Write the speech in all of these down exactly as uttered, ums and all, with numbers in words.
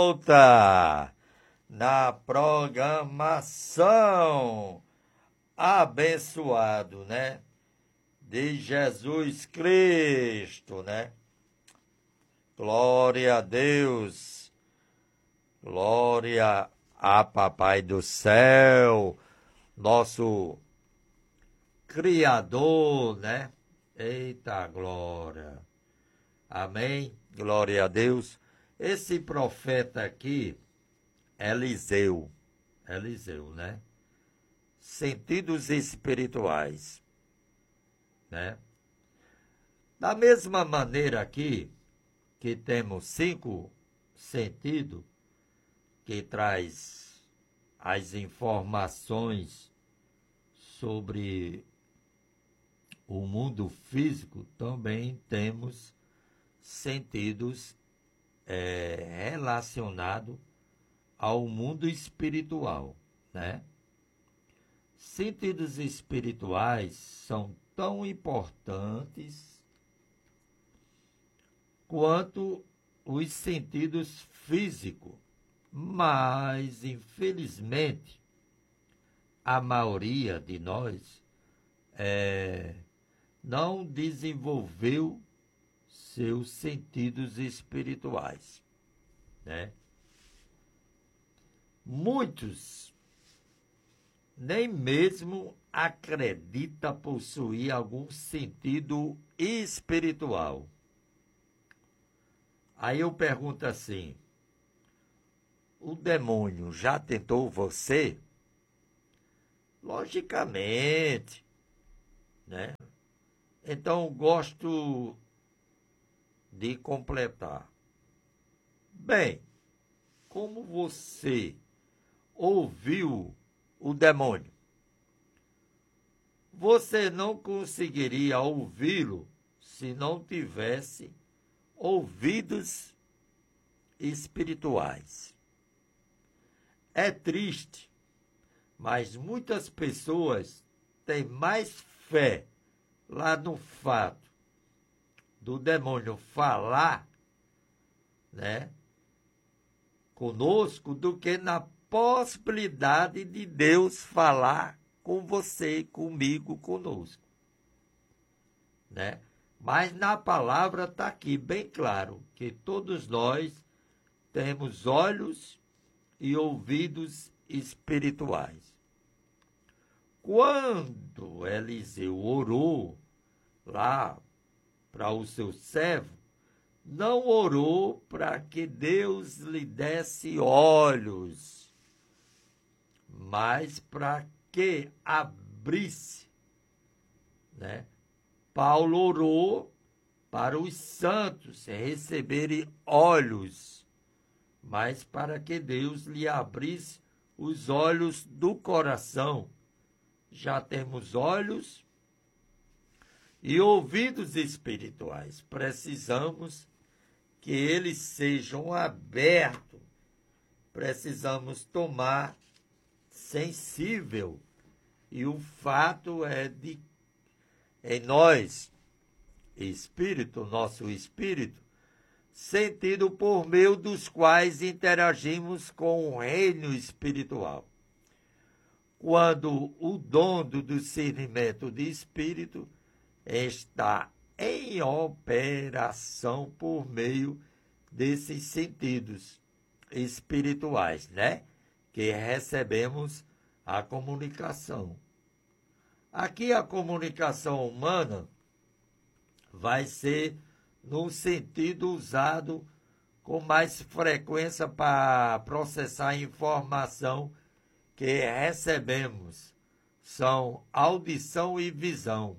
volta na programação abençoado, né? De Jesus Cristo, né? Glória a Deus, glória a Papai do céu, nosso Criador, né? Eita glória, amém, glória a Deus. Esse profeta aqui, Eliseu, Eliseu, né? Sentidos espirituais, né? Da mesma maneira aqui, que temos cinco sentidos, que traz as informações sobre o mundo físico, também temos sentidos é, relacionados ao mundo espiritual, né? Sentidos espirituais são tão importantes quanto os sentidos físicos, mas, infelizmente, a maioria de nós é, não desenvolveu seus sentidos espirituais, né? Muitos nem mesmo acreditam possuir algum sentido espiritual. Aí eu pergunto assim, o demônio já tentou você? Logicamente, né? Então, gosto de completar. Bem, como você ouviu o demônio? Você não conseguiria ouvi-lo se não tivesse ouvidos espirituais. É triste, mas muitas pessoas têm mais fé lá no fato do demônio falar, né, conosco, do que na possibilidade de Deus falar com você, comigo, conosco, né? Mas na palavra está aqui bem claro que todos nós temos olhos e ouvidos espirituais. Quando Eliseu orou lá para o seu servo, não orou para que Deus lhe desse olhos, mas para que abrisse, né? Paulo orou para os santos receberem olhos, mas para que Deus lhe abrisse os olhos do coração. Já temos olhos e ouvidos espirituais. Precisamos que eles sejam abertos. Precisamos tomar sensível. E o fato é de em nós, espírito, nosso espírito, sentido por meio dos quais interagimos com o reino espiritual. Quando o dom do discernimento de espírito está em operação por meio desses sentidos espirituais, né? Que recebemos a comunicação. Aqui a comunicação humana vai ser no sentido usado com mais frequência para processar a informação que recebemos. São audição e visão.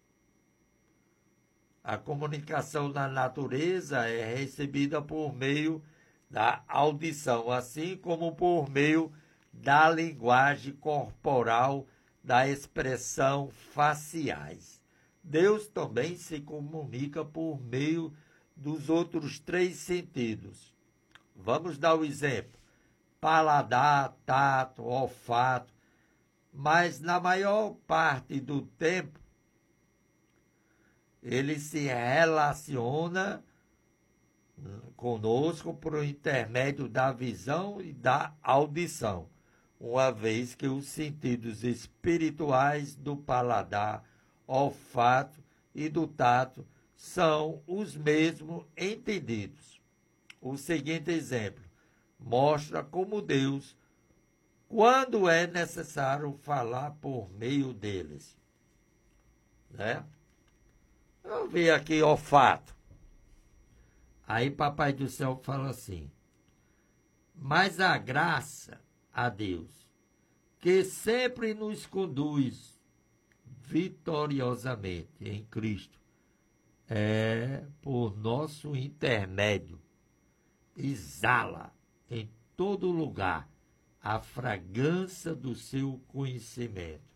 A comunicação na natureza é recebida por meio da audição, assim como por meio da linguagem corporal, da expressão faciais. Deus também se comunica por meio dos outros três sentidos. Vamos dar o exemplo. Paladar, tato, olfato. Mas na maior parte do tempo, ele se relaciona conosco por intermédio da visão e da audição, uma vez que os sentidos espirituais do paladar, olfato e do tato são os mesmos entendidos. O seguinte exemplo mostra como Deus, quando é necessário falar por meio deles. Né? Vamos ver aqui olfato. Aí Papai do Céu fala assim: mas a graça a Deus, que sempre nos conduz vitoriosamente em Cristo, é por nosso intermédio, exala em todo lugar a fragrância do seu conhecimento.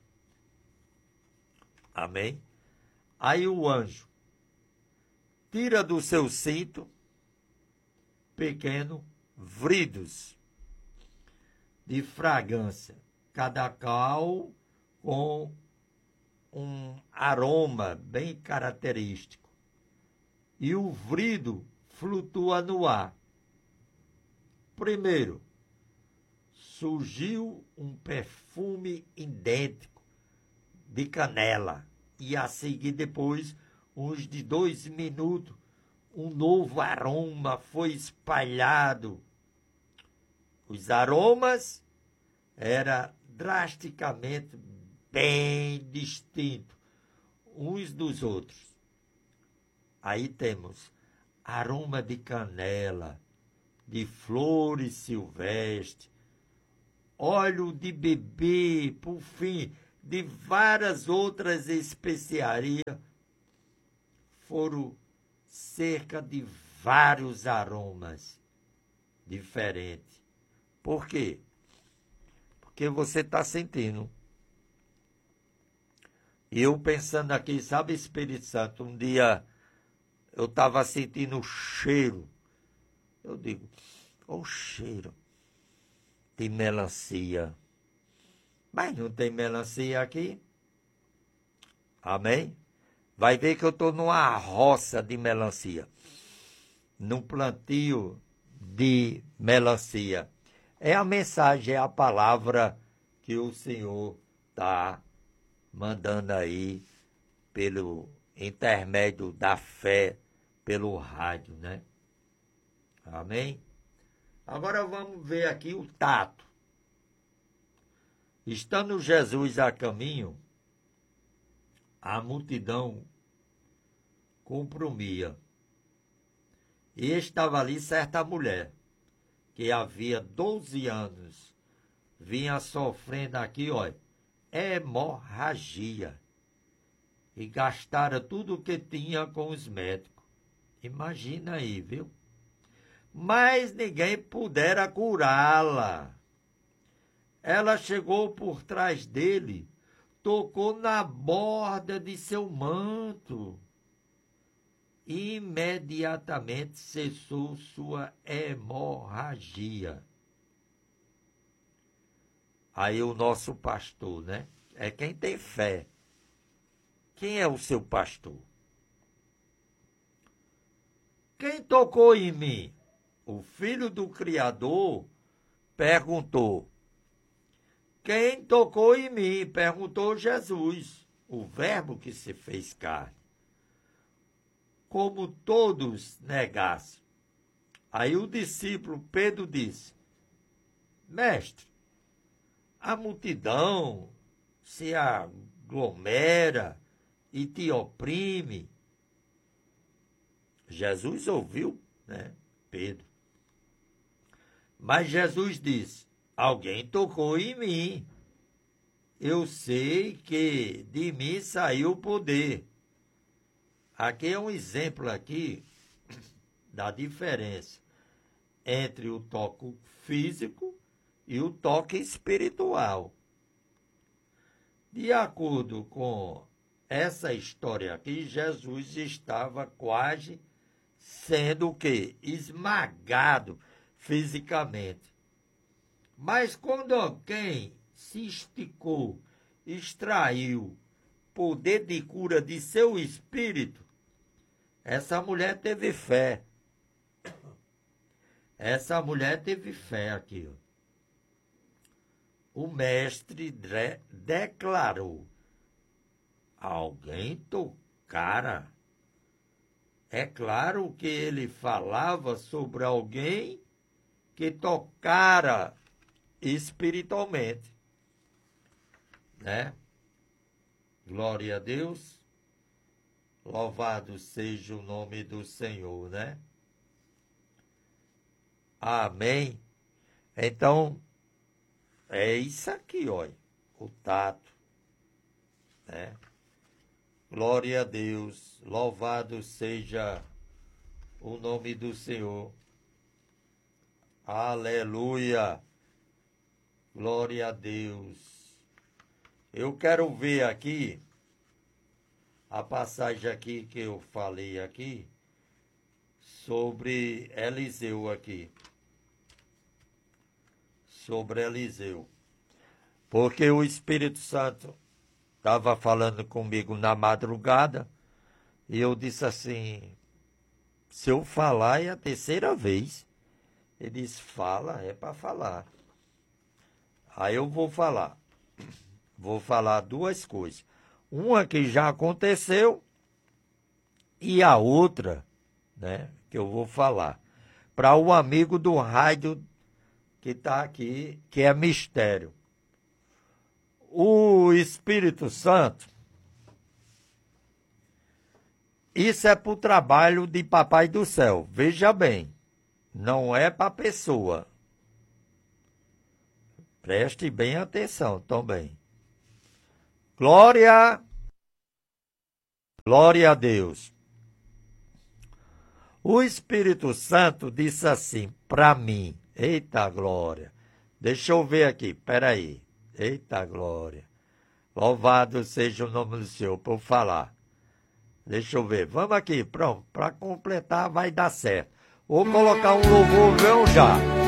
Amém? Aí o anjo tira do seu cinto pequeno vridos de fragrância, cada qual com um aroma bem característico. E o vrido flutua no ar. Primeiro, surgiu um perfume idêntico de canela, e a seguir depois, uns de dois minutos, um novo aroma foi espalhado. Os aromas eram drasticamente bem distintos uns dos outros. Aí temos aroma de canela, de flores silvestres, óleo de bebê, por fim, de várias outras especiarias. Foram cerca de vários aromas diferentes. Por quê? Porque você está sentindo. Eu pensando aqui, sabe, Espírito Santo, um dia eu estava sentindo o cheiro. Eu digo, o cheiro de melancia. Mas não tem melancia aqui. Amém? Vai ver que eu estou numa roça de melancia. Num plantio de melancia. É a mensagem, é a palavra que o Senhor está mandando aí pelo intermédio da fé, pelo rádio, né? Amém? Agora vamos ver aqui o tato. Estando Jesus a caminho, a multidão comprimia. E estava ali certa mulher, que havia doze anos, vinha sofrendo aqui, olha, hemorragia. E gastara tudo o que tinha com os médicos. Imagina aí, viu? Mas ninguém pudera curá-la. Ela chegou por trás dele, tocou na borda de seu manto. E imediatamente cessou sua hemorragia. Aí o nosso pastor, né? É quem tem fé. Quem é o seu pastor? Quem tocou em mim? O filho do Criador perguntou. Quem tocou em mim? Perguntou Jesus, o verbo que se fez carne. Como todos negassem. Aí o discípulo Pedro disse, mestre, a multidão se aglomera e te oprime. Jesus ouviu, né, Pedro. Mas Jesus disse, alguém tocou em mim. Eu sei que de mim saiu o poder. Aqui é um exemplo aqui da diferença entre o toque físico e o toque espiritual. De acordo com essa história aqui, Jesus estava quase sendo o quê? Esmagado fisicamente. Mas quando alguém se esticou, extraiu poder de cura de seu espírito, essa mulher teve fé. Essa mulher teve fé aqui. Ó. O mestre de- declarou: alguém tocara. É claro que ele falava sobre alguém que tocara espiritualmente, né? Glória a Deus. Louvado seja o nome do Senhor, né? Amém. Então, é isso aqui, olha, o tato, né? Glória a Deus, louvado seja o nome do Senhor. Aleluia, glória a Deus. Eu quero ver aqui, a passagem aqui que eu falei aqui, sobre Eliseu aqui. Sobre Eliseu. Porque o Espírito Santo estava falando comigo na madrugada, e eu disse assim, se eu falar é a terceira vez. Ele disse, fala, é para falar. Aí eu vou falar. Vou falar duas coisas. Uma que já aconteceu e a outra, né, que eu vou falar. Para o amigo do rádio que está aqui, que é mistério. O Espírito Santo, isso é para o trabalho de Papai do Céu. Veja bem, não é para a pessoa. Preste bem atenção também. Glória, glória a Deus. O Espírito Santo disse assim para mim, eita glória, deixa eu ver aqui, peraí. Eita glória. Louvado seja o nome do Senhor por falar. Deixa eu ver. Vamos aqui, pronto. Para completar vai dar certo. Vou colocar um louvor já.